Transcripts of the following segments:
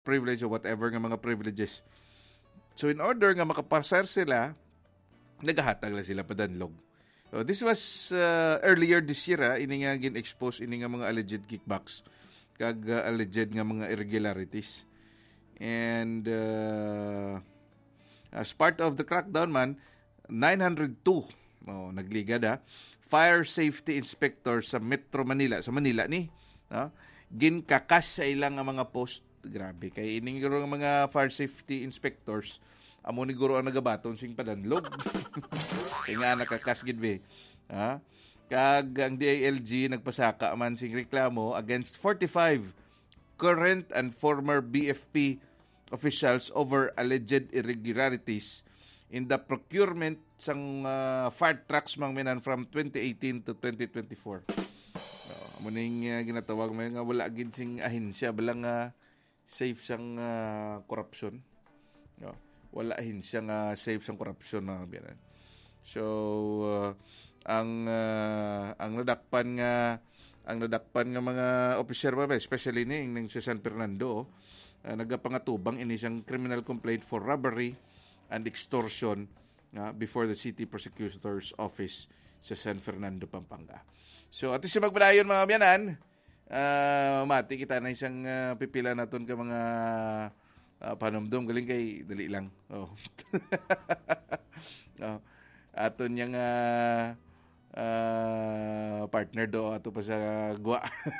privilege o whatever nga mga privileges. So in order nga makapasar sila, nagahatag lang sila padanlog. So this was earlier this year, ini nga gin-expose ini nga mga alleged kickbacks kag alleged nga mga irregularities. And as part of the crackdown man, 902 nagligad fire safety inspector sa Metro Manila, sa Manila ni, ginkakas sa ilang mga post. Grabe, kay ining guro nga mga fire safety inspectors, amo ni guro ang nagabaton sing padanlog. Kaya nga nakakas gid be. Kag ang DILG nagpasaka man sing reklamo against 45 current and former BFP officials over alleged irregularities in the procurement sang fire trucks mang minan from 2018 to 2024. Muning ginatawag may nga wala gid sing ahensya balang safe sang corruption. Wala ahensya nga safe sang corruption na biyanan. So ang nadakpan nga mga officer ba, especially ning sa San Fernando, nagapangatubang ini siyang criminal complaint for robbery and extortion before the City Prosecutor's Office sa San Fernando, Pampanga. So, at least magpadayon mga biyanan, mati kita na isang pipila naton ka mga panumdum. Galing kay, dali lang. Aton yung partner do, ato pa sa gwa.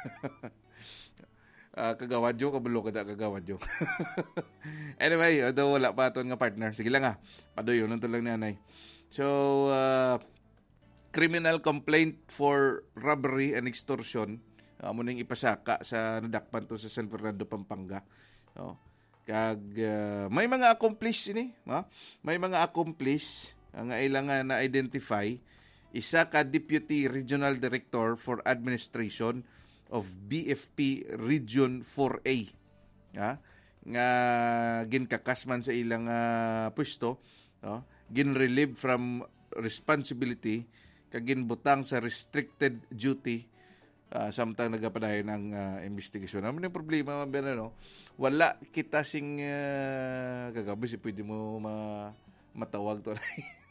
Kagawadyo, kabalo kada kagawadyo. Anyway, ito wala pa aton nga partner. Sige lang padoyo nung lang nanay. So, criminal complaint for robbery and extortion. Muning ipasaka sa nadakpan to sa San Fernando, Pampanga. Kag may mga accomplice ini, may mga accomplice ang ilangan na identify. Isa ka Deputy Regional Director for Administration of BFP Region 4A. Nga ginkakas man sa ilang pwesto, ginrelieve from responsibility kag ginbutang sa restricted duty samtang nagapadayon ng investigasyon. Ano yung problema wala kita sing kagabi si pwede mo matawag to.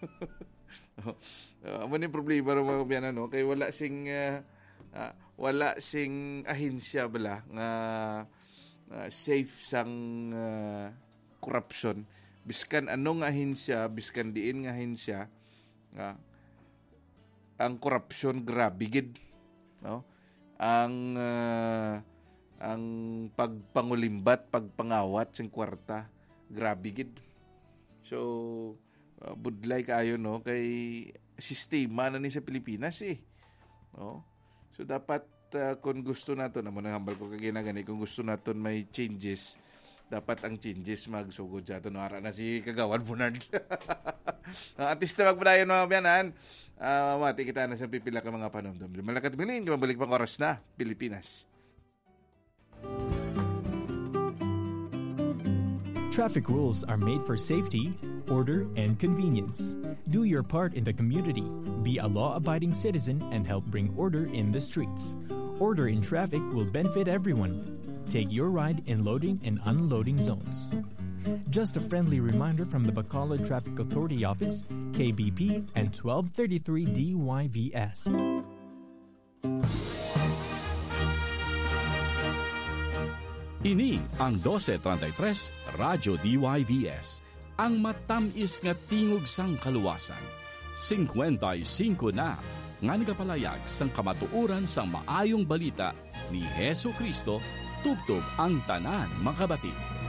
Ano yung problema ng mga biyanan, kay wala sing ahensya bala nga safe sang corruption. Biskan anong ahensya, biskan diin nga ahensya, ang corruption grabe gid. Ang pagpangulimbat, pagpangawat sing kwarta grabe gid. So budlay kayo kay sistema na ni sa Pilipinas So dapat kung gusto naton amo nang hambal ko kay ginagani, kung gusto naton may changes, dapat ang changes magsugod sa aton. Ara na si Kagawad Bernard. Artista magpadayon mga biyanan. Mati kita na sa pipila ka mga panumdum. Malakat bilin, mabalik pang oras na Pilipinas. Traffic rules are made for safety, order, and convenience. Do your part in the community. Be a law-abiding citizen and help bring order in the streets. Order in traffic will benefit everyone. Take your ride in loading and unloading zones. Just a friendly reminder from the Bacolod Traffic Authority Office, KBP, and 1233 DYVS. Ini ang 1233 Radyo DYVS, ang matamis nga tingog sang kaluwasan. 55 na nga nagapalayag sang kamatuuran sang maayong balita ni Hesu Kristo tubtob ang tanan makabati.